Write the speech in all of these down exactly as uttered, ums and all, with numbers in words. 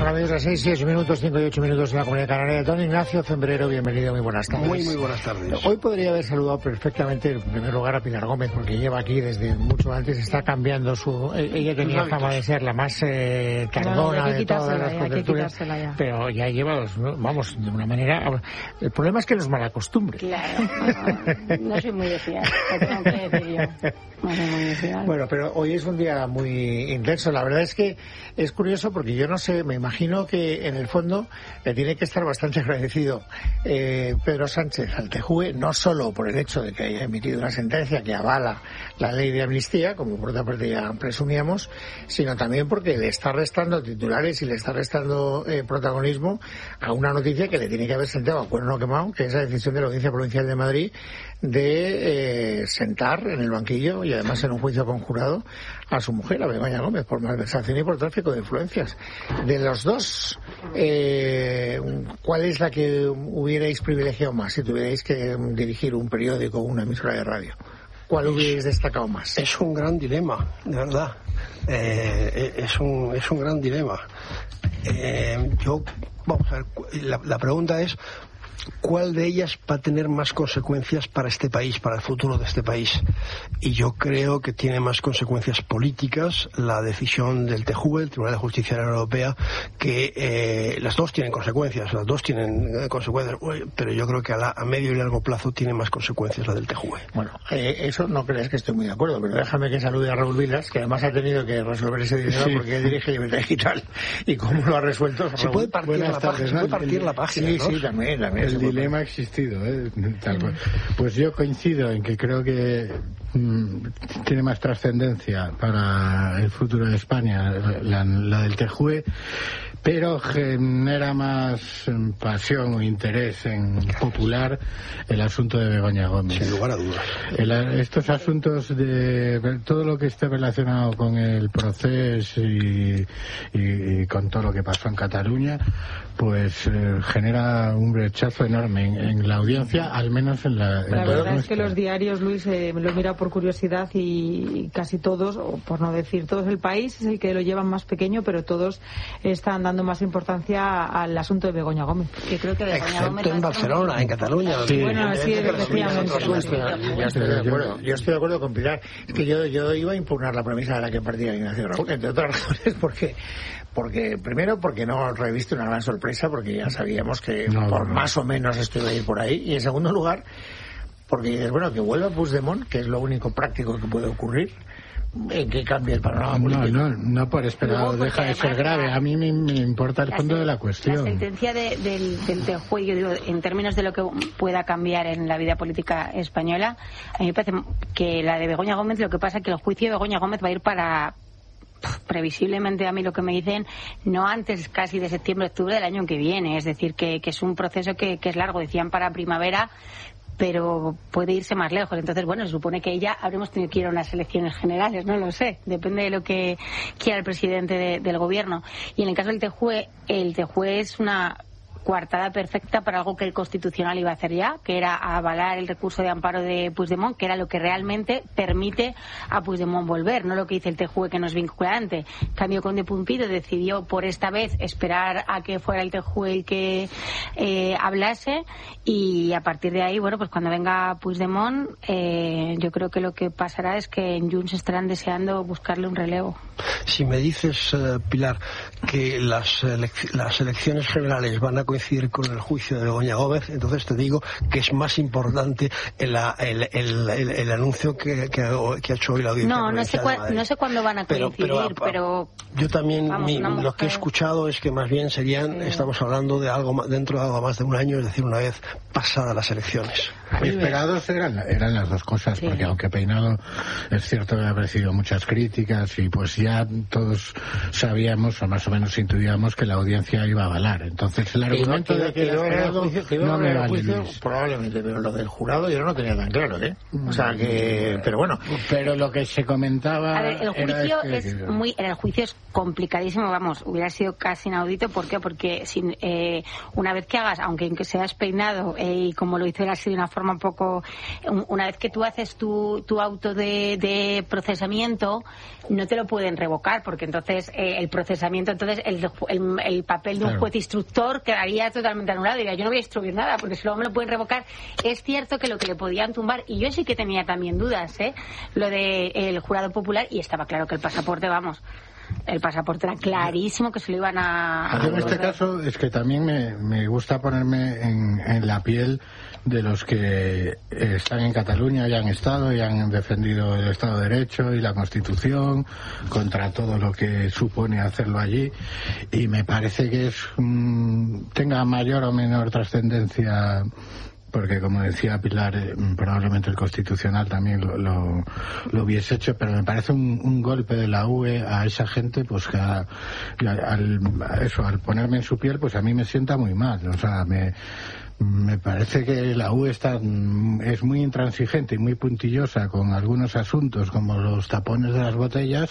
Ahora mismo las seis y ocho minutos, cinco y ocho minutos en la Comunidad Canaria. Don Ignacio Fembrero, bienvenido, muy buenas tardes. Muy, muy buenas tardes. Hoy podría haber saludado perfectamente, en primer lugar, a Pilar Gómez, porque lleva aquí desde mucho antes, está cambiando su... Ella tenía fama de ser la más eh, tardona no, de todas las contertulias, pero ya lleva, vamos, de una manera... El problema es que nos malacostumbre. Claro, no, no soy muy de fiar, lo tengo que decir yo. No soy muy de fiar. Bueno, pero hoy es un día muy intenso. La verdad es que es curioso porque yo no sé, me imagino que en el fondo le tiene que estar bastante agradecido eh, Pedro Sánchez al T J U E, no solo por el hecho de que haya emitido una sentencia que avala la ley de amnistía, como por otra parte ya presumíamos, sino también porque le está restando titulares y le está restando eh, protagonismo a una noticia que le tiene que haber sentado a cuerno quemado, que es la decisión de la Audiencia Provincial de Madrid de eh, sentar en el banquillo, y además en un juicio conjurado, a su mujer, a Begoña Gómez, por malversación y por tráfico de influencias. De los dos, eh, ¿cuál es la que hubierais privilegiado más si tuvierais que dirigir un periódico o una emisora de radio? ¿Cuál hubierais destacado más? Es un gran dilema, de verdad. Eh, es, un, es un gran dilema. Eh, yo, vamos a ver, la, la pregunta es... ¿cuál de ellas va a tener más consecuencias para este país, para el futuro de este país? Y yo creo que tiene más consecuencias políticas la decisión del T J U E, el Tribunal de Justicia de la Unión Europea, que eh, las dos tienen consecuencias, las dos tienen eh, consecuencias, pero yo creo que a, la, a medio y largo plazo tiene más consecuencias la del T J U E. Bueno, eh, eso no crees que estoy muy de acuerdo, pero déjame que salude a Raúl Vilas, que además ha tenido que resolver ese dinero, sí, porque él dirige Libertad Digital. ¿Y cómo lo ha resuelto? Se puede partir, la, tardes, página, se puede partir la página, sí, ¿no? Sí, también, también. El dilema ha existido, ¿eh? Tal cual. Pues yo coincido en que creo que mmm, tiene más trascendencia para el futuro de España la, la del T J U E, pero genera más pasión o interés en popular el asunto de Begoña Gómez. Sin lugar a dudas. El, estos asuntos de todo lo que esté relacionado con el proceso y, y, y con todo lo que pasó en Cataluña, pues eh, genera un rechazo enorme en, en la audiencia, al menos en la... En la la verdad nuestra. Es que los diarios, Luis, eh, lo he mirado por curiosidad y casi todos, o por no decir todos, el País es el que lo llevan más pequeño, pero todos están dando más importancia al asunto de Begoña Gómez. Que creo que Begoña Excepto Gómez en Barcelona, en Cataluña. Sí. Bueno, sí, efectivamente. Yo estoy de acuerdo, yo estoy de acuerdo con Pilar. Es que yo, yo iba a impugnar la premisa de la que partía Ignacio Raúl, entre otras razones porque... Porque, primero, porque no reviste una gran sorpresa, porque ya sabíamos que no, por no. más o menos esto iba a ir por ahí. Y en segundo lugar, porque dices, bueno, que vuelva Puigdemont, que es lo único práctico que puede ocurrir, en que cambie el panorama no, político. No, no, no por esperado, Luego, deja de ser grave. A mí me, me importa el fondo de la cuestión. La sentencia de, del, del T J U E, yo digo, en términos de lo que pueda cambiar en la vida política española, a mí me parece que la de Begoña Gómez, lo que pasa es que el juicio de Begoña Gómez va a ir para... previsiblemente, a mí lo que me dicen, no antes casi de septiembre, octubre del año que viene, es decir, que, que es un proceso que, que es largo, decían para primavera, pero puede irse más lejos. Entonces, bueno, se supone que ya habremos tenido que ir a unas elecciones generales, no lo sé, depende de lo que quiera el presidente de, del gobierno. Y en el caso del T J U E, el T J U E es una coartada perfecta para algo que el Constitucional iba a hacer ya, que era avalar el recurso de amparo de Puigdemont, que era lo que realmente permite a Puigdemont volver, no lo que dice el T J U E, que no es vinculante. En cambio, Conde Pumpido decidió por esta vez esperar a que fuera el T J U E el que eh, hablase, y a partir de ahí, bueno, pues cuando venga Puigdemont, eh, yo creo que lo que pasará es que en Junts estarán deseando buscarle un relevo. Si me dices, uh, Pilar, que las, elec- las elecciones generales van a coincidir con el juicio de Begoña Gómez, entonces te digo que es más importante el, el, el, el, el anuncio que, que, que ha hecho hoy la Audiencia No, no sé, cua- no sé cuándo van a coincidir, pero... pero, pero yo también, vamos, mi, mujer... lo que he escuchado es que más bien serían, sí. estamos hablando de algo dentro de algo más de un año, es decir, una vez pasadas las elecciones. Esperados eran, eran las dos cosas, sí. Porque aunque Peinado es cierto que ha recibido muchas críticas y pues ya todos sabíamos o más o menos intuíamos que la audiencia iba a avalar. Entonces el argumento de que no me vale, probablemente, pero lo del jurado yo no lo tenía tan claro, ¿eh? O sea que, pero bueno. Pero lo que se comentaba... A ver, el juicio era es muy, el juicio es complicadísimo, vamos, hubiera sido casi inaudito. ¿Por qué? Porque sin, eh, una vez que hagas, aunque seas peinado, eh, y como lo hizo él así de una forma un poco, un, una vez que tú haces tu, tu auto de, de procesamiento, no te lo pueden revocar, porque entonces eh, el procesamiento, entonces el, el, el papel de un juez instructor quedaría totalmente anulado. Diría, yo no voy a instruir nada, porque si luego me lo pueden revocar. Es cierto que lo que le podían tumbar, y yo sí que tenía también dudas, ¿eh? Lo del jurado popular, y estaba claro que el pasaporte, vamos, el pasaporte era clarísimo que se lo iban a... a en este caso es que también me, me gusta ponerme en, en la piel de los que están en Cataluña y han estado y han defendido el Estado de Derecho y la Constitución contra todo lo que supone hacerlo allí, y me parece que es um, tenga mayor o menor trascendencia, porque como decía Pilar, eh, probablemente el Constitucional también lo, lo, lo hubiese hecho, pero me parece un, un golpe de la U E a esa gente, pues que a, al, a eso, al ponerme en su piel, pues a mí me sienta muy mal. O sea, me me parece que la U E está, es muy intransigente y muy puntillosa con algunos asuntos, como los tapones de las botellas,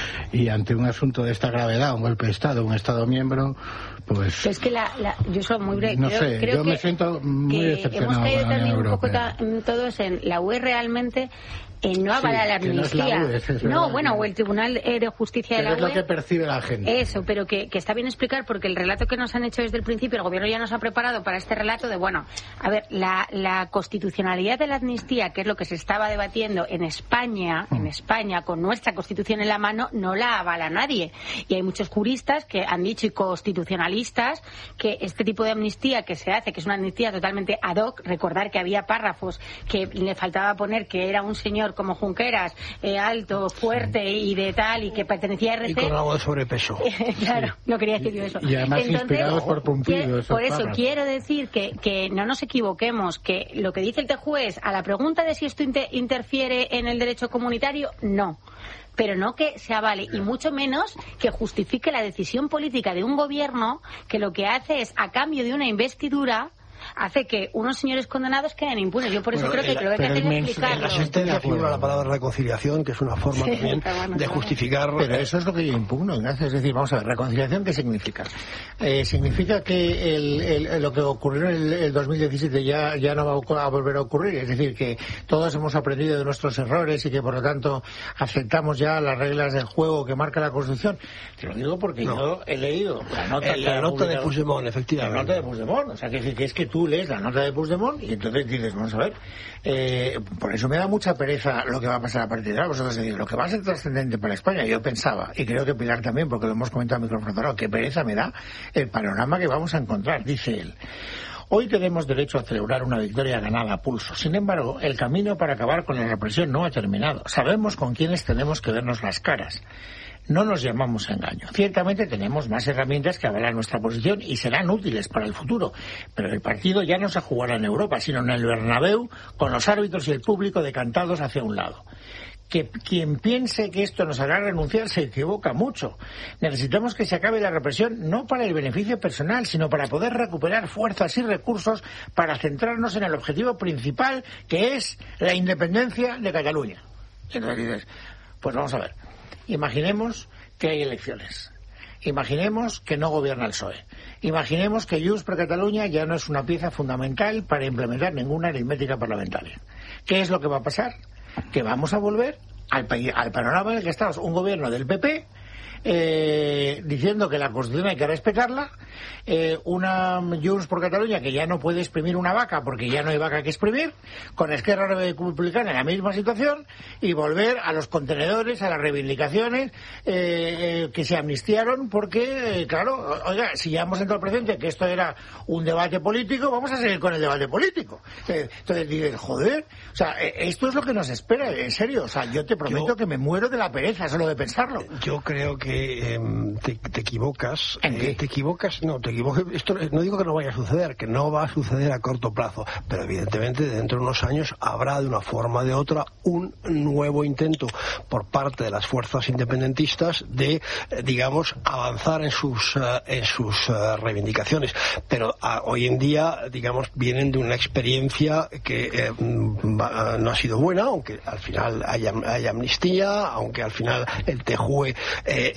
y ante un asunto de esta gravedad, un golpe de Estado, un Estado miembro, pues... Pero es que la, la, yo soy muy breve. No creo, sé, creo yo que, me siento muy decepcionado. Hemos caído con la también Unión un poco Europea. ta, todos en la U E realmente... Eh, no avala sí, la amnistía. No, es la U E, es no, bueno, o el Tribunal eh, de Justicia pero de la U E. Es lo que percibe la gente. Eso, pero que, que está bien explicar, porque el relato que nos han hecho desde el principio, el Gobierno ya nos ha preparado para este relato de, bueno, a ver, la, la constitucionalidad de la amnistía, que es lo que se estaba debatiendo en España, mm. en España, con nuestra Constitución en la mano, no la avala nadie. Y hay muchos juristas que han dicho, y constitucionalistas, que este tipo de amnistía que se hace, que es una amnistía totalmente ad hoc, recordar que había párrafos que le faltaba poner que era un señor como Junqueras, Eh, alto, fuerte y de tal, y que pertenecía a R C. Y con algo de sobrepeso. Claro, sí. no quería decir yo eso. Y además Entonces, inspirados por Pompidou. Por eso párrafos. quiero decir que, que no nos equivoquemos, que lo que dice el juez a la pregunta de si esto inter- interfiere en el derecho comunitario, no. Pero no que se avale, y mucho menos que justifique la decisión política de un gobierno que lo que hace es, a cambio de una investidura, hace que unos señores condenados queden impunes. Yo por eso bueno, creo que la, lo que hacen es En explicarlo. la sentencia figura la palabra reconciliación, que es una forma Sí, también bueno, de justificar... Pero eso es lo que yo impugno, Ignacio. Es decir, vamos a ver, ¿reconciliación qué significa? Eh, significa que el, el, lo que ocurrió en el, el dos mil diecisiete ya, ya no va a volver a ocurrir. Es decir, que todos hemos aprendido de nuestros errores y que, por lo tanto, aceptamos ya las reglas del juego que marca la Constitución. Te lo digo porque no. yo he leído la nota, la la nota de Puigdemont, efectivamente. La nota de Puigdemont. O sea, que, que es que tú lees la nota de Puigdemont y entonces dices, vamos a ver, eh, por eso me da mucha pereza lo que va a pasar a partir de ahora. Vosotros decís, lo que va a ser trascendente para España, yo pensaba, y creo que Pilar también, porque lo hemos comentado en micrófono cerrado, qué pereza me da el panorama que vamos a encontrar, dice él. Hoy tenemos derecho a celebrar una victoria ganada a pulso. Sin embargo, el camino para acabar con la represión no ha terminado. Sabemos con quiénes tenemos que vernos las caras. No nos llamamos a engaño. Ciertamente tenemos más herramientas que avalan nuestra posición y serán útiles para el futuro. Pero el partido ya no se jugará en Europa, sino en el Bernabéu, con los árbitros y el público decantados hacia un lado. Que quien piense que esto nos hará renunciar se equivoca mucho. Necesitamos que se acabe la represión no para el beneficio personal, sino para poder recuperar fuerzas y recursos para centrarnos en el objetivo principal, que es la independencia de Cataluña. Y entonces dices, pues vamos a ver, imaginemos que hay elecciones. Imaginemos que no gobierna el P S O E. Imaginemos que Junts per Catalunya ya no es una pieza fundamental para implementar ninguna aritmética parlamentaria. ¿Qué es lo que va a pasar? Que vamos a volver al, al panorama en el que estamos, un gobierno del P P eh, diciendo que la Constitución hay que respetarla, eh, una Junts per Catalunya que ya no puede exprimir una vaca porque ya no hay vaca que exprimir, con Esquerra Republicana en la misma situación, y volver a los contenedores, a las reivindicaciones eh, eh, que se amnistiaron porque, eh, claro, oiga, si ya hemos entrado al presente que esto era un debate político, vamos a seguir con el debate político. Eh, entonces dices, joder, o sea, eh, esto es lo que nos espera, en serio, o sea, yo te prometo yo, que me muero de la pereza solo de pensarlo. Yo creo que eh, te, te equivocas. ¿En qué? Eh, te equivocas, no, te equivocas. Esto no digo que no vaya a suceder, que no va a suceder a corto plazo, pero evidentemente dentro de unos años habrá de una forma o de otra un nuevo intento por parte de las fuerzas independentistas de, eh, digamos, avanzar en sus uh, en sus uh, reivindicaciones. Pero uh, hoy en día, digamos, vienen de una experiencia que eh, va, no ha sido buena, aunque al final haya, haya amnistía, aunque al final el T J U E eh,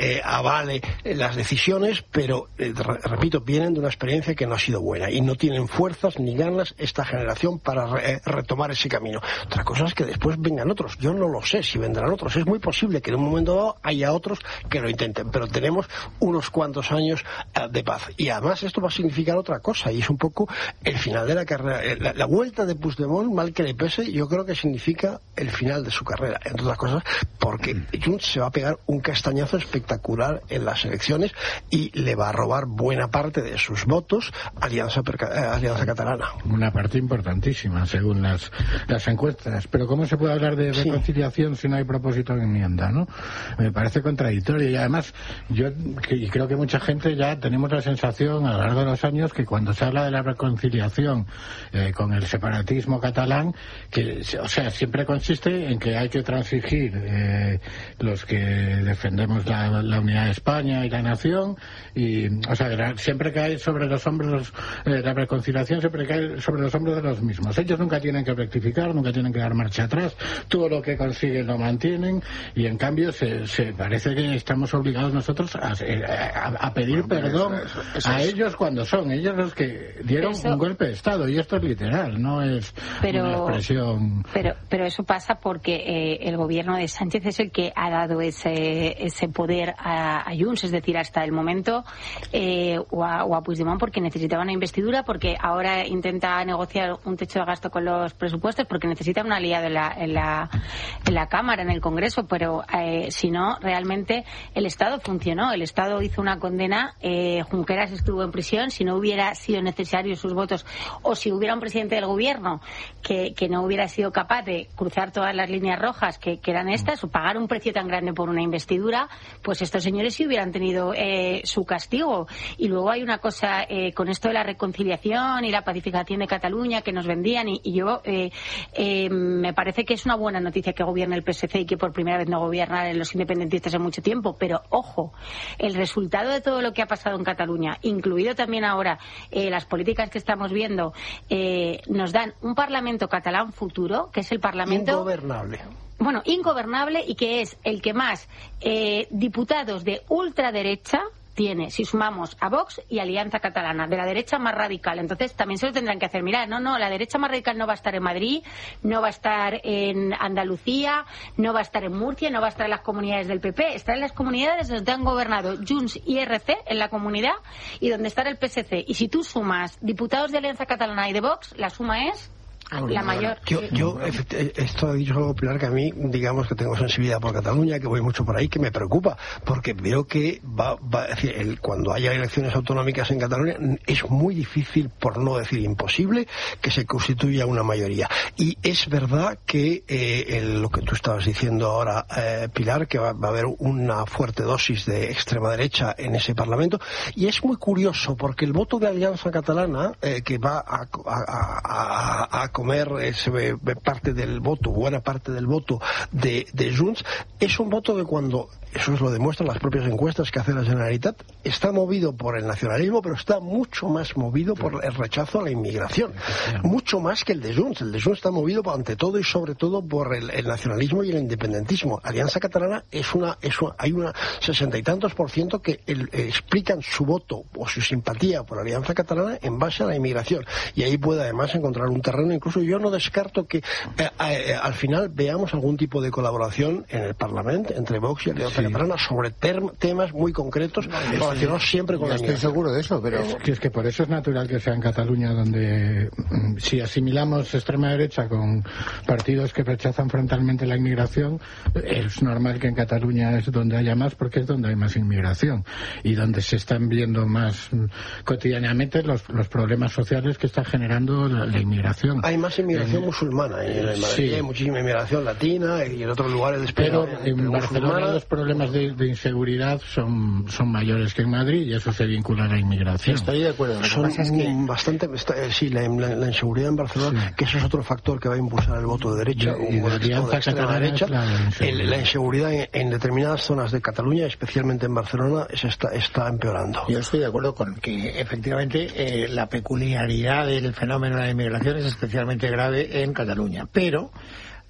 eh, avale las decisiones, pero, eh, repito, vienen de una experiencia que no ha sido buena y no tienen fuerzas ni ganas esta generación para re, retomar ese camino. Otra cosa es que después vengan otros. Yo no lo sé si vendrán otros. Es muy posible que en un momento dado haya otros que lo intenten, pero tenemos unos cuantos años uh, de paz. Y además esto va a significar otra cosa, y es un poco el final de la carrera. La, la vuelta de Puigdemont, mal que le pese, yo creo que significa el final de su carrera, entre otras cosas, porque Junts se va a pegar un castañazo espectacular en las elecciones y le va a robar buena parte de sus votos a Alianza, Alianza Catalana. Una parte importantísima, según las, las encuestas. Pero ¿cómo se puede hablar de reconciliación sí. si no hay propósito de enmienda, ¿no? Me parece contradictorio. Y además, yo y creo que mucha gente ya tenemos la sensación a lo largo de los años que cuando se habla de la reconciliación eh, con el separatismo catalán, que, o sea, siempre consiste en que hay que transigir eh, los que defendemos la, la unidad de España y la nación, y, o sea, siempre cae sobre los hombros, eh, la reconciliación siempre cae sobre los hombros de los mismos. Ellos nunca tienen que rectificar, nunca tienen que dar marcha atrás, todo lo que consiguen lo mantienen, y en cambio se, se parece que estamos obligados nosotros a, a, a pedir bueno, perdón eso, eso, eso a es... ellos cuando son ellos los que dieron eso... un golpe de Estado, y esto es literal, no es pero, una expresión. Pero, pero eso pasa porque eh, el gobierno de Sánchez es el que ha dado ese, ese poder a, a Junts, es decir, hasta el momento, eh, o, a, o a Puigdemont, porque necesitaba una investidura, porque ahora intenta negociar un techo de gasto con los presupuestos, porque necesita una aliado en la, en la, en la Cámara, en el Congreso, pero eh, si no, realmente el Estado funcionó. El Estado hizo una condena, eh, Junqueras estuvo en prisión, si no hubiera sido necesario sus votos, o si hubiera un presidente del gobierno que, que no hubiera sido capaz de cruzar todas las líneas rojas que, que eran estas, o pagar un precio tan grande por una investidura, pues estos señores sí hubieran tenido eh, su castigo. Y luego hay una cosa eh, con esto de la reconciliación y la pacificación de Cataluña que nos vendían, y, y yo eh, eh, me parece que es una buena noticia que gobierne el P S C y que por primera vez no gobiernan los independentistas en mucho tiempo, pero ojo, el resultado de todo lo que ha pasado en Cataluña, incluido también ahora eh, las políticas que estamos viendo, eh, nos dan un Parlamento catalán futuro, que es el Parlamento ingobernable. Bueno, ingobernable, y que es el que más eh, diputados de ultraderecha tiene, si sumamos a Vox y Alianza Catalana, de la derecha más radical. Entonces también se lo tendrán que hacer mirar. No, no, la derecha más radical no va a estar en Madrid, no va a estar en Andalucía, no va a estar en Murcia, no va a estar en las comunidades del P P, está en las comunidades donde han gobernado Junts y R C en la comunidad, y donde está el P S C. Y si tú sumas diputados de Alianza Catalana y de Vox, la suma es la mayor. Yo, yo esto ha dicho algo, Pilar, que a mí, digamos que tengo sensibilidad por Cataluña, que voy mucho por ahí, que me preocupa, porque veo que va, va es decir, el, cuando haya elecciones autonómicas en Cataluña es muy difícil, por no decir imposible, que se constituya una mayoría. Y es verdad que eh, el, lo que tú estabas diciendo ahora, eh, Pilar, que va, va a haber una fuerte dosis de extrema derecha en ese Parlamento, y es muy curioso porque el voto de Alianza Catalana, eh, que va a, a, a, a comer ese, parte del voto, buena parte del voto de, de Junts, es un voto que, cuando, eso lo demuestran las propias encuestas que hace la Generalitat, está movido por el nacionalismo, pero está mucho más movido por el rechazo a la inmigración, mucho más que el de Junts. El de Junts está movido ante todo y sobre todo por el, el nacionalismo y el independentismo. Alianza Catalana es una, es una hay una sesenta y tantos por ciento que el, eh, explican su voto o su simpatía por Alianza Catalana en base a la inmigración, y ahí puede además encontrar un terreno. Incluso yo no descarto que eh, eh, al final veamos algún tipo de colaboración en el Parlamento entre Vox y Alianza sí. Catalana sobre term, temas muy concretos relacionados siempre con la estoy seguro de eso, pero es que, es que por eso es natural que sea en Cataluña donde, si asimilamos extrema derecha con partidos que rechazan frontalmente la inmigración, es normal que en Cataluña es donde haya más, porque es donde hay más inmigración y donde se están viendo más cotidianamente los, los problemas sociales que está generando la, la inmigración. Hay más inmigración eh, en Madrid, sí. Hay muchísima inmigración latina, y en otros lugares de España. Pero en, en Barcelona los problemas de, de inseguridad son, son mayores que en Madrid, y eso se vincula a la inmigración. Estoy de acuerdo. Lo son que pasa es que bastante, está, sí, la, la, la inseguridad en Barcelona, sí. que eso es otro factor que va a impulsar el voto de derecha y, y o el voto de extrema derecha. La inseguridad, el, la inseguridad en, en determinadas zonas de Cataluña, especialmente en Barcelona, se está, está empeorando. Yo estoy de acuerdo con que efectivamente eh, la peculiaridad del fenómeno de la inmigración es especialmente grave en Cataluña, pero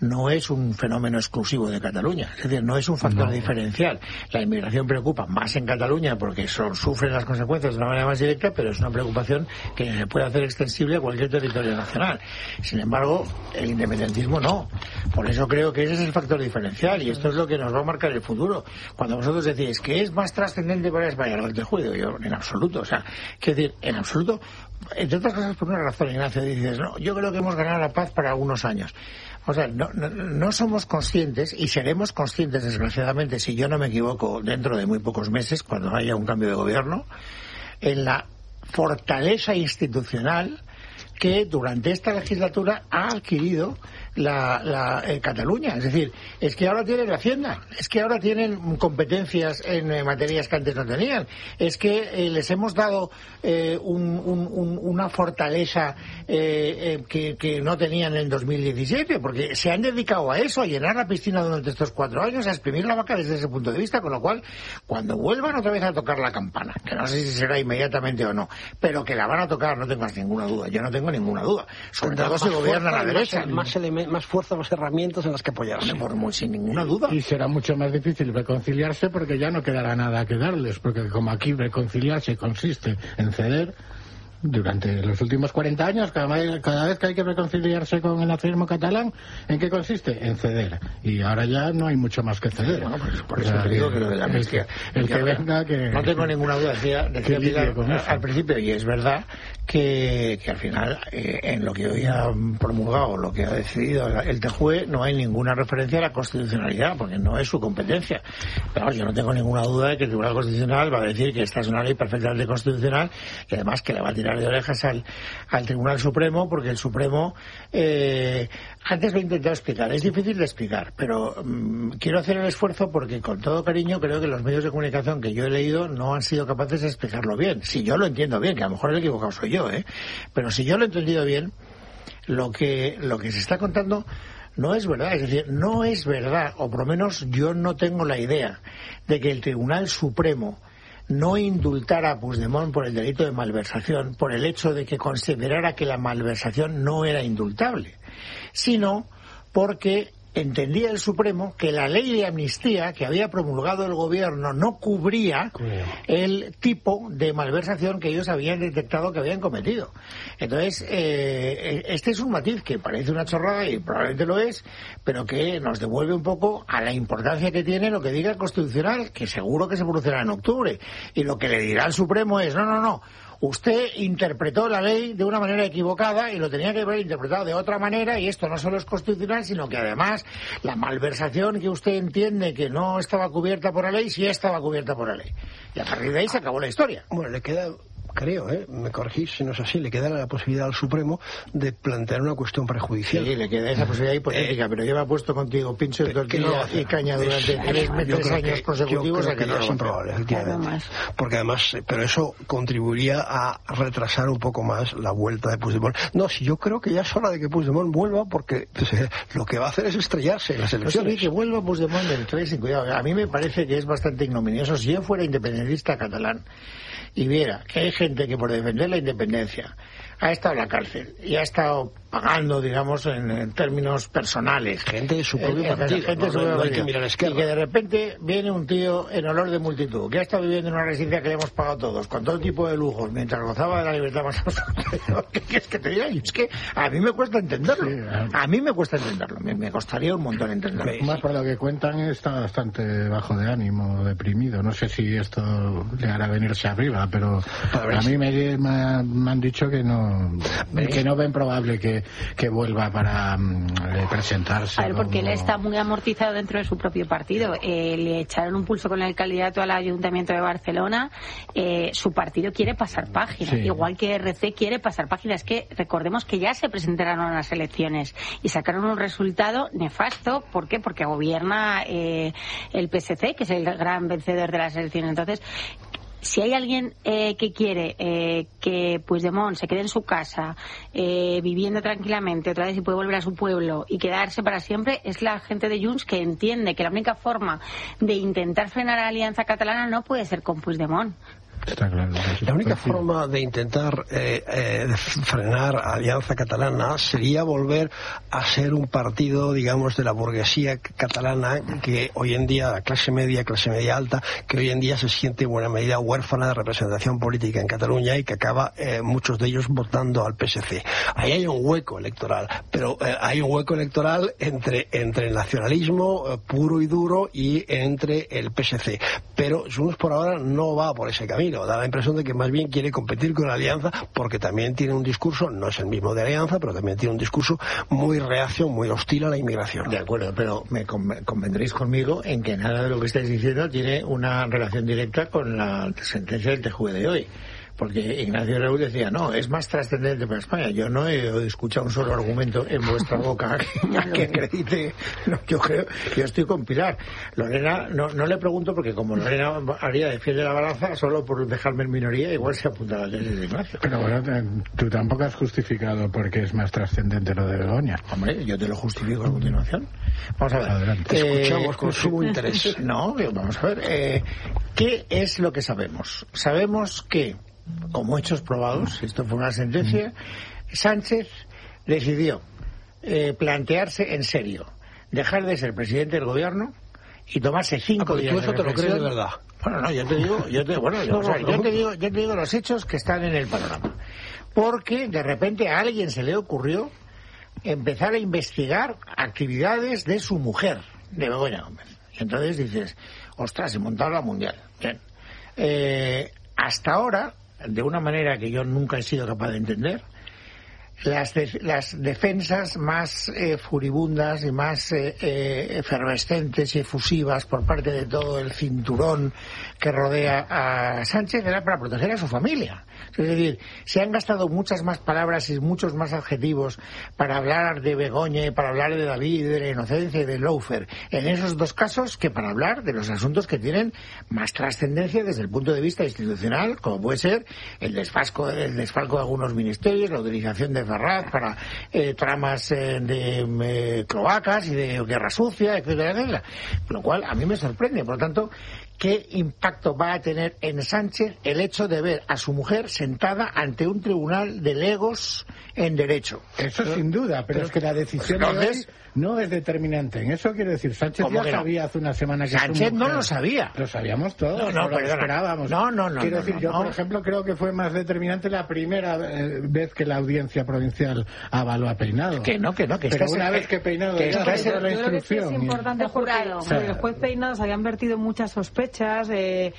no es un fenómeno exclusivo de Cataluña, es decir, no es un factor no. diferencial. La inmigración preocupa más en Cataluña porque son, sufren las consecuencias de una manera más directa, pero es una preocupación que se puede hacer extensible a cualquier territorio nacional. Sin embargo, el independentismo no. Por eso creo que ese es el factor diferencial y esto es lo que nos va a marcar el futuro. Cuando vosotros decís que es más trascendente para España el Tejuido, yo en absoluto, o sea, quiero decir, en absoluto, entre otras cosas por una razón, Ignacio, dices, no, yo creo que hemos ganado la paz para algunos años. O sea, no, no, no somos conscientes, y seremos conscientes, desgraciadamente, si yo no me equivoco, dentro de muy pocos meses, cuando haya un cambio de gobierno, en la fortaleza institucional que durante esta legislatura ha adquirido la, la eh, Cataluña. Es decir, es que ahora tienen la Hacienda, es que ahora tienen competencias en eh, materias que antes no tenían, es que eh, les hemos dado eh, un, un, un, una fortaleza eh, eh, que, que no tenían en dos mil diecisiete, porque se han dedicado a eso, a llenar la piscina durante estos cuatro años, a exprimir la vaca desde ese punto de vista, con lo cual, cuando vuelvan otra vez a tocar la campana, que no sé si será inmediatamente o no, pero que la van a tocar, no tengas ninguna duda, yo no tengo ninguna duda, sobre todo si gobierna la derecha. Más, más, más fuerza, más herramientas en las que apoyarse. Por muy, sin ninguna duda. Y será mucho más difícil reconciliarse porque ya no quedará nada que darles, porque como aquí reconciliarse consiste en ceder. Durante los últimos cuarenta años, cada vez, cada vez que hay que reconciliarse con el nacionalismo catalán, ¿en qué consiste? En ceder. Y ahora ya no hay mucho más que ceder. Bueno, pues por eso te digo que lo de la amnistía. El que, el que venga, que... No tengo ninguna duda, decía, decía Pilar al principio, y es verdad que, que al final, eh, en lo que hoy ha promulgado, lo que ha decidido el T J U E, no hay ninguna referencia a la constitucionalidad, porque no es su competencia. Pero yo no tengo ninguna duda de que el Tribunal Constitucional va a decir que esta es una ley perfectamente constitucional y además que le va a tirar de orejas al, al Tribunal Supremo, porque el Supremo eh, antes lo he intentado explicar, es difícil de explicar, pero um, quiero hacer el esfuerzo porque con todo cariño creo que los medios de comunicación que yo he leído no han sido capaces de explicarlo bien. Si yo lo entiendo bien, que a lo mejor el equivocado soy yo, ¿eh? Pero si yo lo he entendido bien, lo que, lo que se está contando no es verdad, es decir, no es verdad, o por lo menos yo no tengo la idea de que el Tribunal Supremo no indultara a Puigdemont por el delito de malversación, por el hecho de que considerara que la malversación no era indultable, sino porque entendía el Supremo que la ley de amnistía que había promulgado el gobierno no cubría el tipo de malversación que ellos habían detectado que habían cometido. Entonces, eh, este es un matiz que parece una chorrada y probablemente lo es, pero que nos devuelve un poco a la importancia que tiene lo que diga el Constitucional, que seguro que se producirá en octubre. Y lo que le dirá el Supremo es, no, no, no, usted interpretó la ley de una manera equivocada y lo tenía que haber interpretado de otra manera, y esto no solo es constitucional, sino que además la malversación que usted entiende que no estaba cubierta por la ley, sí estaba cubierta por la ley. Y a partir de ahí se acabó la historia. Bueno, le queda... creo, ¿eh? Me corregís si no es así, le queda la posibilidad al Supremo de plantear una cuestión prejudicial. Sí, le queda esa posibilidad hipotética, eh, pero lleva puesto contigo pincho de tortilla no, y caña durante tres, tres años que, consecutivos a que, que no es improbable, efectivamente. Porque además, pero eso contribuiría a retrasar un poco más la vuelta de Puigdemont. No, si yo creo que ya es hora de que Puigdemont vuelva, porque pues, lo que va a hacer es estrellarse en las elecciones. Pues sí, que vuelva Puigdemont del tres, y cuidado, a mí me parece que es bastante ignominioso. Si yo fuera independentista catalán y viera que hay gente que por defender la independencia ha estado en la cárcel y ha estado pagando, digamos, en, en términos personales. Gente de su propio eh, partido. Gente no, su no, propio no hay que mirar a la izquierda. Y que de repente viene un tío en olor de multitud, que ha estado viviendo en una residencia que le hemos pagado todos, con todo tipo de lujos, mientras gozaba de la libertad más absoluta. ¿Qué es que te diga? Es que a mí me cuesta entenderlo. A mí me cuesta entenderlo. Me, me costaría un montón entenderlo. Más por lo que cuentan, está bastante bajo de ánimo, deprimido. No sé si esto le hará venirse arriba, pero a mí me, me, me han dicho que no... que no ven probable que, que vuelva para um, presentarse. A ver, porque como... él está muy amortizado dentro de su propio partido. Eh, le echaron un pulso con el candidato al Ayuntamiento de Barcelona. Eh, su partido quiere pasar página, sí. Igual que R C quiere pasar página. Es que recordemos que ya se presentaron a las elecciones y sacaron un resultado nefasto. ¿Por qué? Porque gobierna eh, el P S C, que es el gran vencedor de las elecciones. Entonces, si hay alguien eh, que quiere eh, que Puigdemont se quede en su casa eh, viviendo tranquilamente otra vez y puede volver a su pueblo y quedarse para siempre, es la gente de Junts, que entiende que la única forma de intentar frenar a la Alianza Catalana no puede ser con Puigdemont. Está claro. La única forma de intentar eh, eh, de frenar a Alianza Catalana sería volver a ser un partido, digamos, de la burguesía catalana, que hoy en día, la clase media, clase media alta, que hoy en día se siente en buena medida huérfana de representación política en Cataluña y que acaba eh, muchos de ellos votando al P S C. Ahí hay un hueco electoral, pero eh, hay un hueco electoral entre, entre el nacionalismo eh, puro y duro y entre el P S C. Pero Junts por ahora no va por ese camino. Da la impresión de que más bien quiere competir con la Alianza, porque también tiene un discurso, no es el mismo de Alianza, pero también tiene un discurso muy reacio, muy hostil a la inmigración. De acuerdo, pero me convendréis conmigo en que nada de lo que estáis diciendo tiene una relación directa con la sentencia del T J U E de hoy. Porque Ignacio Reúl decía, no, es más trascendente para España. Yo no he escuchado un solo argumento en vuestra boca que, que acredite lo que yo creo. Yo estoy con Pilar. Lorena, no, no le pregunto porque como Lorena haría defiende la balanza, solo por dejarme en minoría, igual se apunta a la tesis de Ignacio. Pero bueno, tú tampoco has justificado por qué es más trascendente lo de Begoña. Hombre, yo te lo justifico a continuación. Vamos a ver. Adelante. Te eh, escuchamos con sumo interés. No, vamos a ver. Eh, ¿Qué es lo que sabemos? Sabemos que, como hechos probados, esto fue una sentencia, Sánchez decidió eh, plantearse en serio, dejar de ser presidente del gobierno y tomarse cinco ah, días ¿tú eso de te lo crees de verdad? Bueno, no, yo te digo, yo te, bueno, yo, no, o sea, no, yo te digo, yo te digo los hechos que están en el panorama, porque de repente a alguien se le ocurrió empezar a investigar actividades de su mujer, de Begoña Gómez, y entonces dices, ostras, se montó la mundial, bien, eh, hasta ahora, de una manera que yo nunca he sido capaz de entender, las, de, las defensas más eh, furibundas y más eh, eh, efervescentes y efusivas por parte de todo el cinturón que rodea a Sánchez era para proteger a su familia. Es decir, se han gastado muchas más palabras y muchos más adjetivos para hablar de Begoña y para hablar de David, de la inocencia y de Lawfare en esos dos casos que para hablar de los asuntos que tienen más trascendencia desde el punto de vista institucional, como puede ser el desfalco, el desfalco de algunos ministerios, la utilización de Ferraz para eh, tramas eh, de eh, cloacas y de guerra sucia, etcétera, etcétera. Por lo cual a mí me sorprende. Por lo tanto, ¿qué impacto va a tener en Sánchez el hecho de ver a su mujer sentada ante un tribunal de legos en derecho? Eso pero, sin duda, pero, pero es que la decisión pues entonces, de hoy no es determinante. En eso quiero decir, Sánchez ya sabía no? hace una semana que Sánchez su mujer, no lo sabía. Lo sabíamos todos, no, no, no lo esperábamos. No, no, no. Quiero no, decir, no, yo no. por ejemplo creo que fue más determinante la primera eh, vez que la audiencia provincial avaló a Peinado. Que no, que no, que pero está una en, vez que Peinado que ya está la instrucción. Es importante porque, porque el juez Peinado se habían vertido muchas sospechas, eh,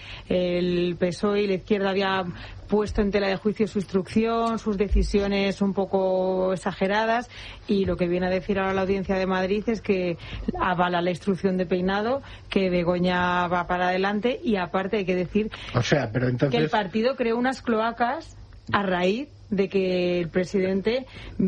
el P S O E y la izquierda había puesto en tela de juicio su instrucción, sus decisiones un poco exageradas, y lo que viene a decir ahora la Audiencia de Madrid es que avala la instrucción de Peinado, que Begoña va para adelante, y aparte hay que decir o sea, pero entonces... que el partido creó unas cloacas a raíz de que el presidente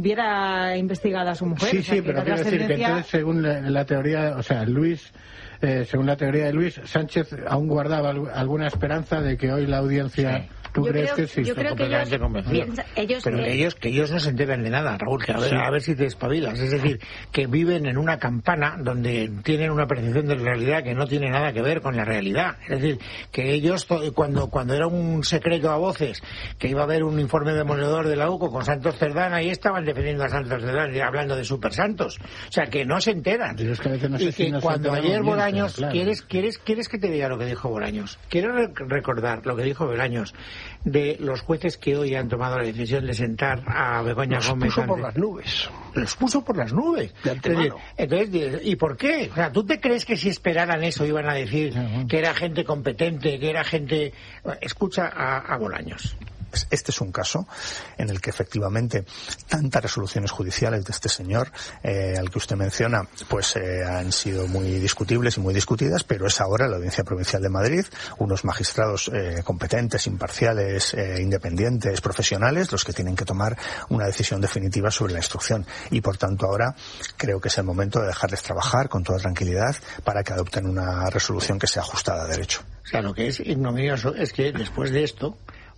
viera investigada a su mujer. Sí, o sea, sí, pero quiero decir que entonces, según la, la teoría, o sea, Luis... Eh, según la teoría de Luis, Sánchez aún guardaba alguna esperanza de que hoy la audiencia... Sí. ¿Tú yo crees creo, que sí? Yo creo que ellos, piensa, ellos pero eh... ellos que ellos no se enteran de nada, Raúl, que a ver, sí. a ver si te espabilas. Es decir, que viven en una campana donde tienen una percepción de realidad que no tiene nada que ver con la realidad. Es decir, que ellos, cuando cuando era un secreto a voces que iba a haber un informe demoledor de la U C O con Santos Cerdán, ahí estaban defendiendo a Santos Cerdán y hablando de super santos. O sea, que no se enteran. Es que a veces no sé y si que nos cuando ayer bien, Bolaños, claro. ¿quieres, quieres, ¿quieres que te diga lo que dijo Bolaños? Quiero re- recordar lo que dijo Bolaños de los jueces que hoy han tomado la decisión de sentar a Begoña los Gómez. Los puso ante... por las nubes. Los puso por las nubes. De antemano. Entonces, ¿y por qué? O sea, ¿tú te crees que si esperaran eso iban a decir uh-huh. que era gente competente, que era gente... Escucha a, a Bolaños. Este es un caso en el que efectivamente tantas resoluciones judiciales de este señor eh, al que usted menciona pues eh, han sido muy discutibles y muy discutidas, pero es ahora la Audiencia Provincial de Madrid, unos magistrados eh, competentes, imparciales, eh, independientes, profesionales, los que tienen que tomar una decisión definitiva sobre la instrucción, y por tanto ahora creo que es el momento de dejarles trabajar con toda tranquilidad para que adopten una resolución que sea ajustada a derecho. O sea, lo que es ignominioso es que después de esto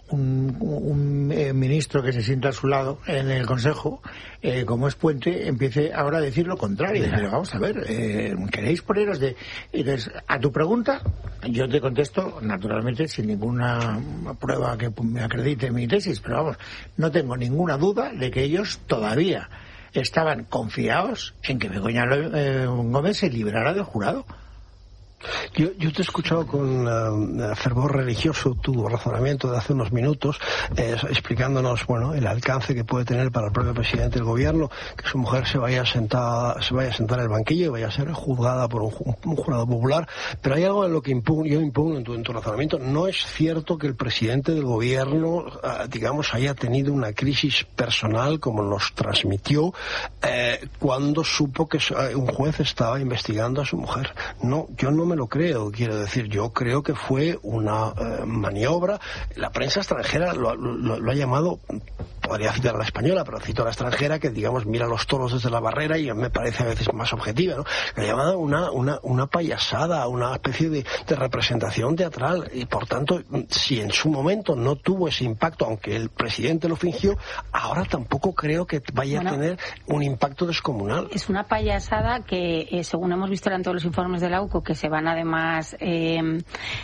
un, un eh, ministro que se sienta a su lado en el Consejo, eh, como es Puente, empiece ahora a decir lo contrario. Pero vamos a ver, eh, ¿queréis poneros de...? Entonces, a tu pregunta, yo te contesto, naturalmente, sin ninguna prueba que me acredite mi tesis, pero vamos, no tengo ninguna duda de que ellos todavía estaban confiados en que Begoña eh, Gómez se librara del jurado. Yo, yo te he escuchado con uh, fervor religioso tu razonamiento de hace unos minutos, eh, explicándonos, bueno, el alcance que puede tener para el propio presidente del gobierno que su mujer se vaya a sentar, se vaya a sentar en el banquillo y vaya a ser juzgada por un, un jurado popular. Pero hay algo en lo que impugno, yo impugno en tu, en tu razonamiento. No es cierto que el presidente del gobierno, uh, digamos, haya tenido una crisis personal como nos transmitió eh, cuando supo que uh, un juez estaba investigando a su mujer. No, yo no me lo creo, quiero decir, yo creo que fue una eh, maniobra. La prensa extranjera lo, lo, lo ha llamado, podría citar a la española, pero cito a la extranjera, que digamos mira los toros desde la barrera y me parece a veces más objetiva, ¿no? La ha llamado una, una, una payasada, una especie de, de representación teatral, y por tanto, si en su momento no tuvo ese impacto, aunque el presidente lo fingió, ahora tampoco creo que vaya bueno, a tener un impacto descomunal. Es una payasada que, eh, según hemos visto en todos los informes de la U C O, que se van además eh,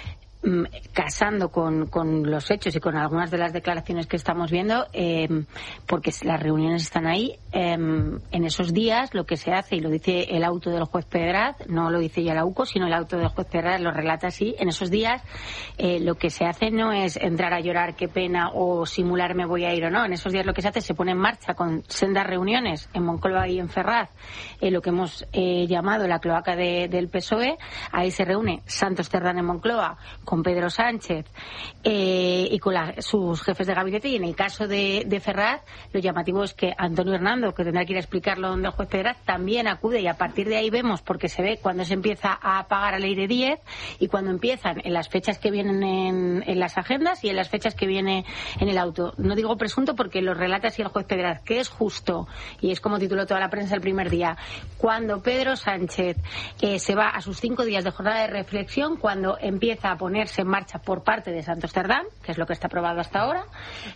casando con, con los hechos y con algunas de las declaraciones que estamos viendo, eh, porque las reuniones están ahí. Eh, en esos días lo que se hace, y lo dice el auto del juez Pedraz, no lo dice ya la U C O, sino el auto del juez Pedraz lo relata así, en esos días eh, lo que se hace no es entrar a llorar, qué pena, o simular me voy a ir o no. En esos días lo que se hace es se pone en marcha con sendas reuniones en Moncloa y en Ferraz, eh, lo que hemos eh, llamado la cloaca de, del P S O E. Ahí se reúne Santos Cerdán en Moncloa con Pedro Sánchez eh, y con la, sus jefes de gabinete, y en el caso de, de Ferraz lo llamativo es que Antonio Hernando, que tendrá que ir a explicarlo donde el juez Pedraz, también acude, y a partir de ahí vemos, porque se ve cuando se empieza a apagar a ley de diez y cuando empiezan en las fechas que vienen en, en las agendas y en las fechas que viene en el auto. No digo presunto porque lo relata así el juez Pedraz, que es justo, y es como tituló toda la prensa el primer día, cuando Pedro Sánchez eh, se va a sus cinco días de jornada de reflexión, cuando empieza a ponerse en marcha por parte de Santos Cerdán, que es lo que está probado hasta ahora,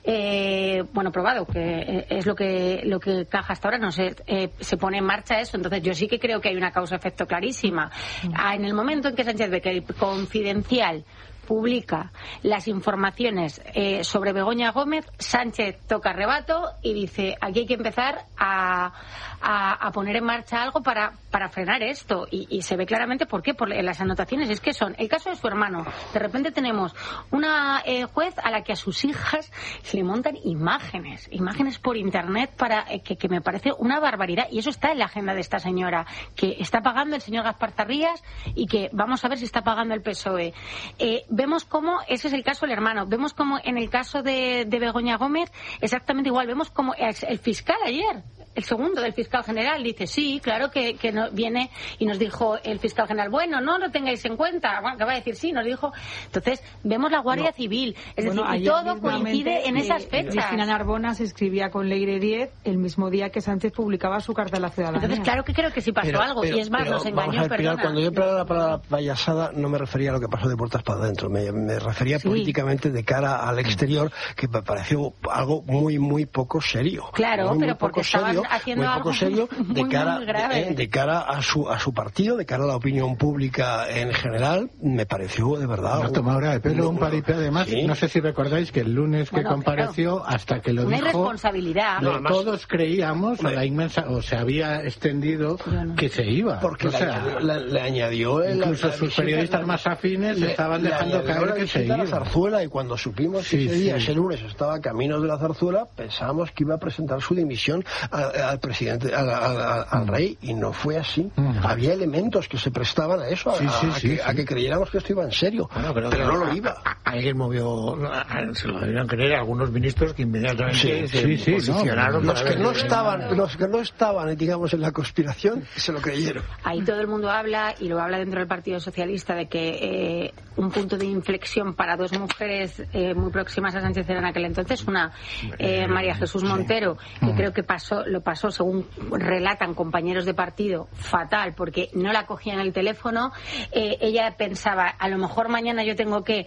eh, bueno, probado, que es lo que lo que caja hasta ahora, no sé, eh, se pone en marcha eso. Entonces yo sí que creo que hay una causa-efecto clarísima. Ah, en el momento en que Sánchez ve que el Confidencial publica las informaciones eh, sobre Begoña Gómez, Sánchez toca rebato y dice, aquí hay que empezar a, a, a poner en marcha algo para, para frenar esto, y, y se ve claramente por qué, por las anotaciones, es que son el caso de su hermano. De repente tenemos una eh, juez a la que a sus hijas le montan imágenes, imágenes por internet, para eh, que, que me parece una barbaridad, y eso está en la agenda de esta señora, que está pagando el señor Gaspar Tarrías y que vamos a ver si está pagando el P S O E. Eh, vemos cómo, ese es el caso del hermano, vemos cómo en el caso de, de Begoña Gómez exactamente igual, vemos cómo el, el fiscal ayer, el segundo del fiscal general, dice sí, claro que, que no, viene y nos dijo el fiscal general, bueno, no lo tengáis en cuenta, bueno, que va a decir sí, nos dijo. Entonces vemos la Guardia no. Civil, es bueno, decir, y todo coincide en esas fechas. Cristina Narbona se escribía con Ley de diez el mismo día que Sánchez publicaba su carta a la ciudadanía. Entonces claro que creo que sí pasó pero, algo, pero, y es más, pero, nos engañó, vamos a ver, perdona. Cuando yo empleaba la palabra payasada no me refería a lo que pasó de puertas para adentro, me, me refería sí. políticamente de cara al exterior, que me pareció algo muy, muy poco serio. Claro, muy, pero muy porque estaban serio, haciendo muy algo poco serio de muy, cara muy grave. De, de cara a su a su partido, de cara a la opinión pública en general, me pareció de verdad no toma ahora de pelo un paripé. Además, ¿sí? No sé si recordáis que el lunes bueno, que compareció, claro, hasta que lo una dijo, irresponsabilidad. Lo, no, todos creíamos, o la inmensa, o se había extendido no. que se iba, porque o sea, le, le añadió el, incluso la, sus periodistas la, más afines le, estaban le dejando caer que se iba. La Zarzuela, y cuando supimos sí, que ese sí. día, ese lunes, estaba camino de la Zarzuela, pensábamos que iba a presentar su dimisión al, al presidente, al, al, al, al rey, y no fue así. Uh-huh. Había elementos que se prestaban a eso, a, sí, sí, a, sí, que, sí. a que creyéramos que esto iba en serio, bueno, pero, pero no lo iba. Alguien movió, se lo debían creer algunos ministros que inmediatamente sí, se sí, sí, posicionaron. No, los que no estaban, los que no estaban, digamos, en la conspiración, se lo creyeron. Ahí todo el mundo habla, y lo habla dentro del Partido Socialista, de que eh, un punto de inflexión para dos mujeres eh, muy próximas a Sánchez era en aquel entonces, una eh, María Jesús Montero, que creo que pasó, lo pasó, según relatan compañeros de partido, fatal, porque no la cogían el teléfono. Eh, ella pensaba, a lo mejor mañana yo tengo que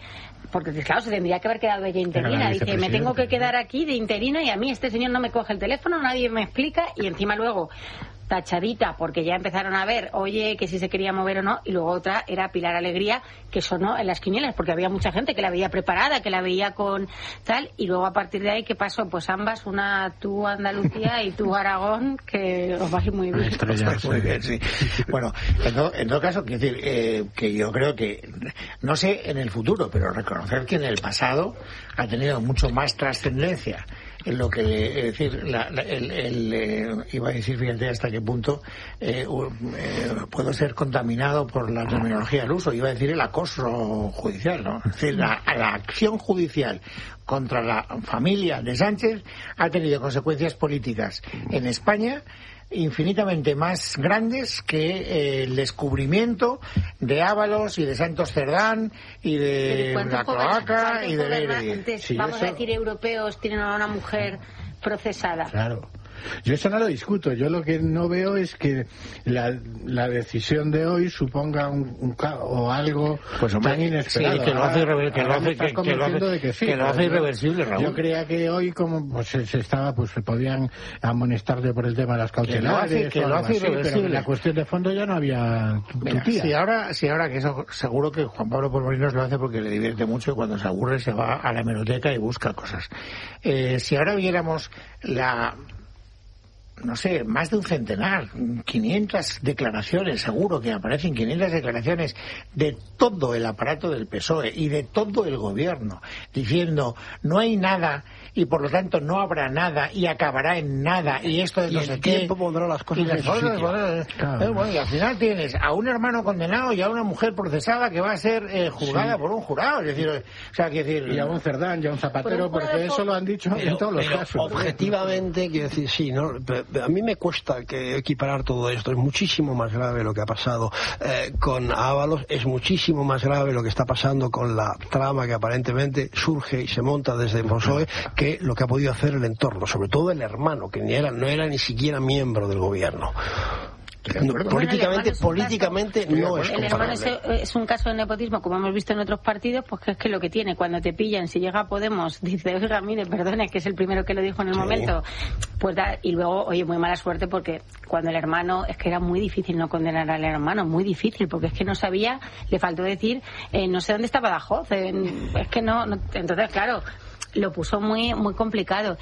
porque claro, se tendría que haber quedado ella interina. Dice, me tengo que quedar aquí de interina y a mí este señor no me coge el teléfono, nadie me explica, y encima luego tachadita, porque ya empezaron a ver, oye, que si se quería mover o no, y luego otra era Pilar Alegría, que sonó en las quinielas, porque había mucha gente que la veía preparada, que la veía con tal, y luego a partir de ahí, ¿qué pasó? Pues ambas, una tú Andalucía y tú Aragón, que os vais muy bien. Pues muy bien, sí. Bueno, en todo, en todo caso, quiero decir, eh, que yo creo que, no sé en el futuro, pero reconocer que en el pasado ha tenido mucho más trascendencia en lo que, es decir, la, la, el, el, eh, iba a decir, fíjate hasta qué punto eh, eh, puedo ser contaminado por la terminología del uso, iba a decir el acoso judicial, ¿no? Es decir, la, la acción judicial contra la familia de Sánchez ha tenido consecuencias políticas en España infinitamente más grandes que eh, el descubrimiento de Ábalos y de Santos Cerdán y de la cloaca y de Leyre. Sí, vamos eso... a decir, europeos tienen a una mujer procesada. Claro. Yo eso no lo discuto. Yo lo que no veo es que la, la decisión de hoy suponga un, un o algo pues, hombre, tan inesperado. Sí, que lo hace, irrever, que lo hace, que, que lo hace, de que sí, que lo hace irreversible, Raúl. Yo creía que hoy, como pues, se estaba, pues se podían amonestarte por el tema de las cautelares, que lo hace, que lo hace así, irreversible. Pero la cuestión de fondo ya no había tutía. Si ahora, si ahora que eso, seguro que Juan Pablo Polvorinos lo hace porque le divierte mucho y cuando se aburre se va a la hemeroteca y busca cosas. Eh, si ahora viéramos la no sé, más de un centenar, quinientas declaraciones, seguro que aparecen quinientas declaraciones de todo el aparato del P S O E y de todo el gobierno, diciendo no hay nada y por lo tanto no habrá nada y acabará en nada y esto de no sé qué. Pondrá las cosas y las cosas, bueno, claro. eh, bueno, y al final tienes a un hermano condenado y a una mujer procesada que va a ser eh, juzgada sí. por un jurado, es decir, o sea, que decir, y a un Cerdán y a un Zapatero, porque eso lo han dicho pero, en todos los casos. Objetivamente, quiero decir, sí, ¿no? A mí me cuesta que equiparar todo esto. Es muchísimo más grave lo que ha pasado eh, con Ábalos, es muchísimo más grave lo que está pasando con la trama que aparentemente surge y se monta desde el P S O E que lo que ha podido hacer el entorno, sobre todo el hermano, que ni era, no era ni siquiera miembro del gobierno. No, políticamente, políticamente no es comparable. El hermano es, es un caso de nepotismo, como hemos visto en otros partidos, pues que es que lo que tiene, cuando te pillan, si llega a Podemos, dice, oiga, mire, perdone, que es el primero que lo dijo en el sí. momento, pues da, y luego, oye, muy mala suerte, porque cuando el hermano, es que era muy difícil no condenar al hermano, muy difícil, porque es que no sabía, le faltó decir, eh, no sé dónde está Badajoz, eh, es que no, no, entonces, claro, lo puso muy muy complicado.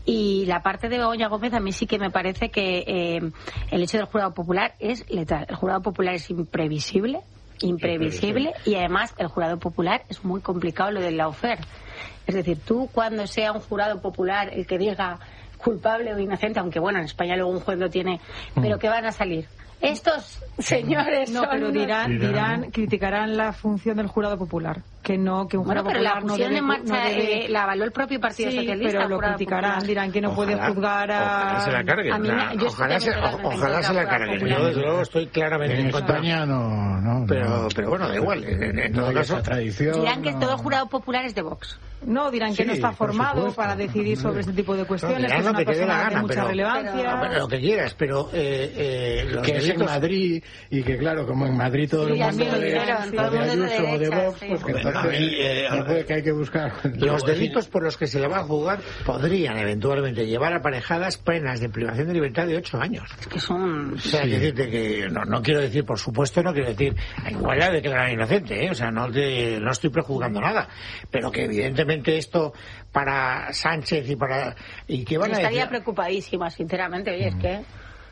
Y la parte de Begoña Gómez, a mí sí que me parece que eh, el hecho del jurado popular es letal. El jurado popular es imprevisible, imprevisible, y además el jurado popular es muy complicado lo del lawfare. Es decir, tú cuando sea un jurado popular el que diga culpable o inocente, aunque bueno, en España luego un juez lo tiene, pero que van a salir estos señores. No, son pero dirán, dirán, criticarán la función del jurado popular, que no, que un bueno, jurado pero popular la función no debe, en marcha no debe... eh, la avaló el propio Partido sí, Socialista. Pero lo criticarán, popular. Dirán que no ojalá, puede juzgar a. Ojalá se la carguen. A mí, la, ojalá se, ojalá se la carguen. Yo desde luego estoy claramente en, en España no, no, pero, no. pero bueno, da igual. En, en todo no, caso, tradición, dirán que no. todo jurado popular es de Vox. No, dirán que sí, no está formado para decidir sobre este tipo de cuestiones, no, que es una persona gana, de mucha pero, relevancia. Pero, lo que quieras, pero eh, eh, los que es en Madrid y que claro, como en Madrid todo sí, el mundo de, dijeron, de, todo de Ayuso de o de Vox, sí. pues que bueno, entonces, a mí, eh, eh, que hay que buscar. Los delitos por los que se le va a juzgar podrían eventualmente llevar aparejadas penas de privación de libertad de ocho años. Es que son... O sea, sí. que decirte que no, no quiero decir, por supuesto, no quiero decir igual la declarar inocente, ¿eh? O sea, no, te, no estoy prejuzgando nada, pero que evidentemente esto para Sánchez y para... ¿Y qué van Yo a estaría decir? preocupadísima, sinceramente, oye, mm. es que...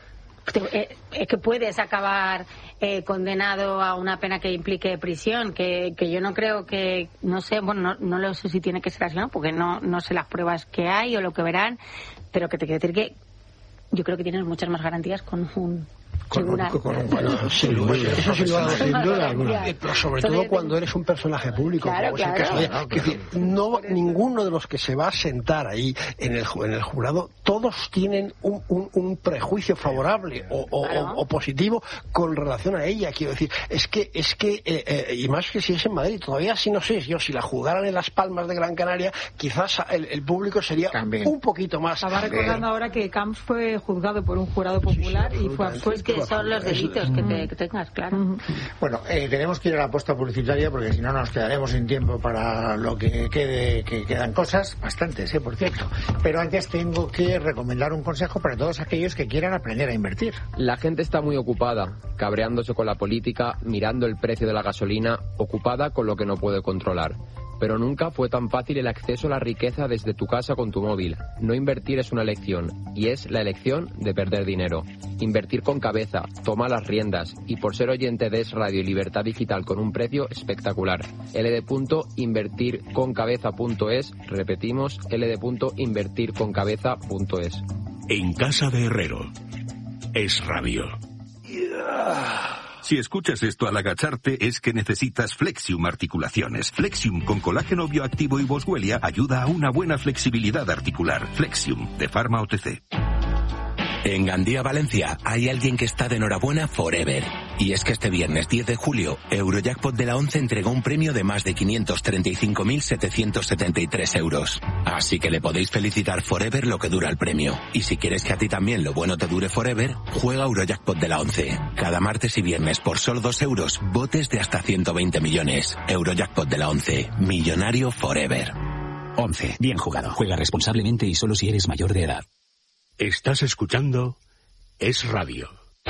es que puedes acabar eh, condenado a una pena que implique prisión, que, que yo no creo que, no sé, bueno, no, no lo sé si tiene que ser así, ¿no? Porque no, no sé las pruebas que hay o lo que verán, pero que te quiero decir que yo creo que tienes muchas más garantías con un con un, con un bueno, sin duda, eso sin duda, sin duda alguna. Pero sobre todo cuando eres un personaje público, claro, como claro. es el caso de, claro, claro. Que, no ninguno de los que se va a sentar ahí en el en el jurado, todos tienen un, un, un prejuicio favorable o, o, claro. o, o positivo con relación a ella. Quiero decir, es que es que eh, eh, y más que si es en Madrid, todavía sí no sé yo si la juzgaran en Las Palmas de Gran Canaria, quizás el, el público sería también un poquito más. Estaba recordando ahora que Camps fue juzgado por un jurado popular sí, sí, y fue, fue que que son los delitos que, te, que tengas, claro. Bueno, eh, tenemos que ir a la posta publicitaria porque si no nos quedaremos sin tiempo para lo que quede, que quedan cosas, bastantes, ¿eh? Por cierto. Pero antes tengo que recomendar un consejo para todos aquellos que quieran aprender a invertir. La gente está muy ocupada, cabreándose con la política, mirando el precio de la gasolina, ocupada con lo que no puede controlar. Pero nunca fue tan fácil el acceso a la riqueza desde tu casa con tu móvil. No invertir es una elección, y es la elección de perder dinero. Invertir con cabeza, toma las riendas, y por ser oyente de Es Radio y Libertad Digital con un precio espectacular. L D punto invertir con cabeza punto es, repetimos, L D punto invertir con cabeza punto es. En casa de Herrero, Es Radio. Si escuchas esto al agacharte es que necesitas Flexium Articulaciones. Flexium con colágeno bioactivo y boswellia ayuda a una buena flexibilidad articular. Flexium, de Pharma O T C. En Gandía, Valencia, hay alguien que está de enhorabuena forever. Y es que este viernes diez de julio, Eurojackpot de la ONCE entregó un premio de más de quinientos treinta y cinco mil setecientos setenta y tres euros. Así que le podéis felicitar forever lo que dura el premio. Y si quieres que a ti también lo bueno te dure forever, juega Eurojackpot de la ONCE. Cada martes y viernes por solo dos euros, botes de hasta ciento veinte millones. Eurojackpot de la ONCE. Millonario forever. ONCE. Bien jugado. Juega responsablemente y solo si eres mayor de edad. Estás escuchando Es Radio.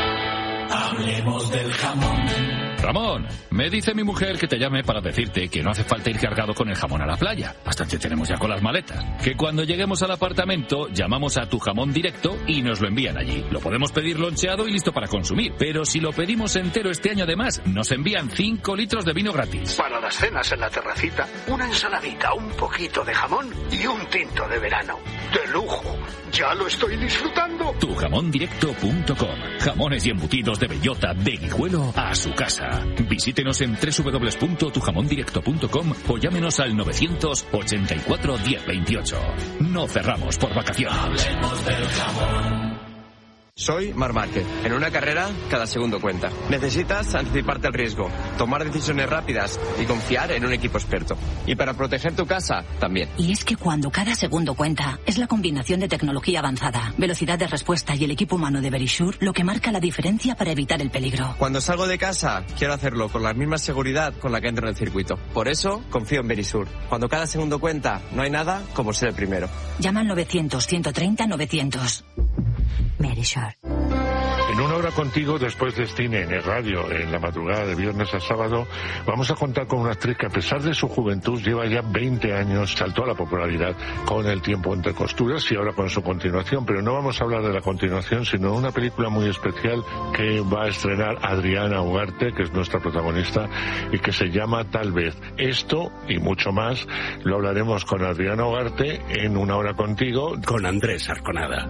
Hablemos del jamón. Ramón, me dice mi mujer que te llame para decirte que no hace falta ir cargado con el jamón a la playa. Bastante tenemos ya con las maletas. Que cuando lleguemos al apartamento llamamos a Tu Jamón Directo y nos lo envían allí. Lo podemos pedir loncheado y listo para consumir. Pero si lo pedimos entero este año además, nos envían cinco litros de vino gratis. Para las cenas en la terracita, una ensaladita, un poquito de jamón y un tinto de verano. ¡De lujo! ¡Ya lo estoy disfrutando! tu jamón directo punto com. Jamones y embutidos de bellota de Guijuelo a su casa. Visítenos en doble u doble u doble u punto tu jamón directo punto com o llámenos al novecientos ochenta y cuatro diez veintiocho. No cerramos por vacaciones. Hablemos del jamón. Soy Marc Márquez. En una carrera, cada segundo cuenta. Necesitas anticiparte al riesgo, tomar decisiones rápidas y confiar en un equipo experto. Y para proteger tu casa, también. Y es que cuando cada segundo cuenta, es la combinación de tecnología avanzada, velocidad de respuesta y el equipo humano de Verisure lo que marca la diferencia para evitar el peligro. Cuando salgo de casa, quiero hacerlo con la misma seguridad con la que entro en el circuito. Por eso, confío en Verisure. Cuando cada segundo cuenta, no hay nada como ser el primero. Llama al novecientos, ciento treinta, novecientos. Verisure. En una hora contigo, después de cine en el radio, en la madrugada de viernes a sábado, vamos a contar con una actriz que a pesar de su juventud lleva ya veinte años, saltó a la popularidad con El tiempo entre costuras y ahora con su continuación, pero no vamos a hablar de la continuación, sino de una película muy especial que va a estrenar Adriana Ugarte, que es nuestra protagonista, y que se llama Tal vez. Esto y mucho más lo hablaremos con Adriana Ugarte en una hora contigo, con Andrés Arconada.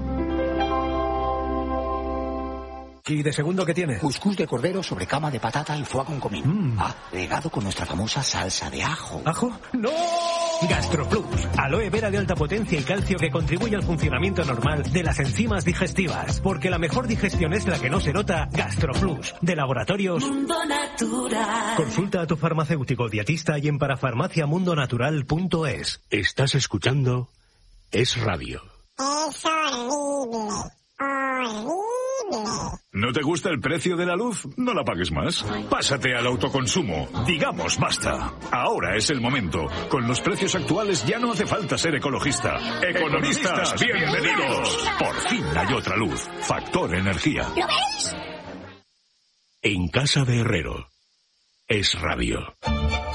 ¿Y de segundo qué tiene? Cuscús de cordero sobre cama de patata y foie con comino. Mm. Ah, regado con nuestra famosa salsa de ajo. ¿Ajo? ¡No! GastroPlus. Aloe vera de alta potencia y calcio que contribuye al funcionamiento normal de las enzimas digestivas. Porque la mejor digestión es la que no se nota. GastroPlus. De Laboratorios Mundo Natural. Consulta a tu farmacéutico dietista y en parafarmacia mundo natural punto es. Estás escuchando Es Radio. Es horrible. Horrible. ¿No te gusta el precio de la luz? No la pagues más. Pásate al autoconsumo. Digamos basta. Ahora es el momento. Con los precios actuales ya no hace falta ser ecologista. ¡Economistas, bienvenidos! Por fin hay otra luz. Factor Energía. ¿Lo veis? En casa de Herrero. Es Radio.